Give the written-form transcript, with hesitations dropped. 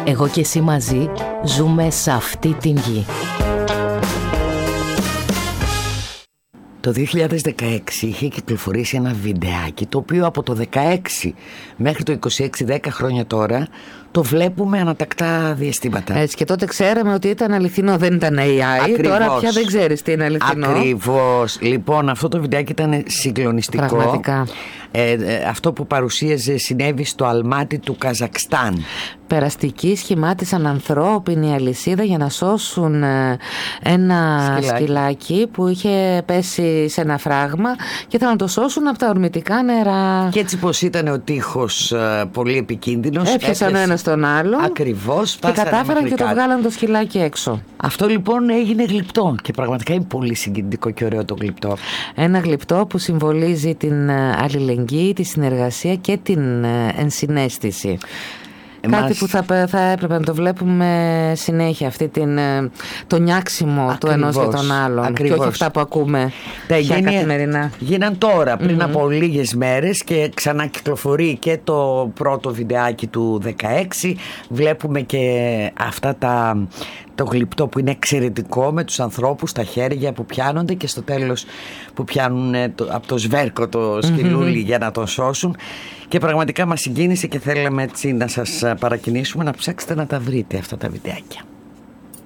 Εγώ και εσύ μαζί ζούμε σε αυτή την γη. Το 2016 είχε κυκλοφορήσει ένα βιντεάκι, το οποίο από το 16 μέχρι το 26, 10 χρόνια τώρα, το βλέπουμε ανατακτά διαστήματα. Έτσι, και τότε ξέραμε ότι ήταν αληθινό, δεν ήταν AI. Ακριβώς. Τώρα πια δεν ξέρεις τι είναι αληθινό. Ακριβώς. Λοιπόν, αυτό το βιντεάκι ήταν συγκλονιστικό. Πραγματικά. Αυτό που παρουσίαζε συνέβη στο Αλμάτι του Καζακστάν. Περαστικοί σχημάτισαν ανθρώπινη αλυσίδα για να σώσουν ένα σκυλάκι που είχε πέσει σε ένα φράγμα και ήθελαν να το σώσουν από τα ορμητικά νερά. Και έτσι πως ήταν ο τείχος πολύ επικίνδυνος, έπιασαν ο ένας τον άλλο. Ακριβώς. Και κατάφεραν και το βγάλαν το σκυλάκι έξω. Αυτό λοιπόν έγινε γλυπτό και πραγματικά είναι πολύ συγκινητικό και ωραίο το γλυπτό. Ένα γλυπτό που συμβολίζει την αλληλεγγύη, τη συνεργασία και την ενσυναίσθηση. Κάτι που θα έπρεπε να το βλέπουμε συνέχεια, το νιάξιμο του ενός για τον άλλον. Ακριβώς. Και όχι αυτά που ακούμε καθημερινά. Γίναν τώρα πριν από λίγες μέρες και ξανά κυκλοφορεί και το πρώτο βιντεάκι του 16. Βλέπουμε και αυτά το γλυπτό που είναι εξαιρετικό, με τους ανθρώπους, τα χέρια που πιάνονται και στο τέλος που πιάνουν από το σβέρκο το σκυλούλι για να τον σώσουν. Και πραγματικά μας συγκίνησε και θέλαμε έτσι να σας παρακινήσουμε να ψάξετε να τα βρείτε αυτά τα βιντεάκια.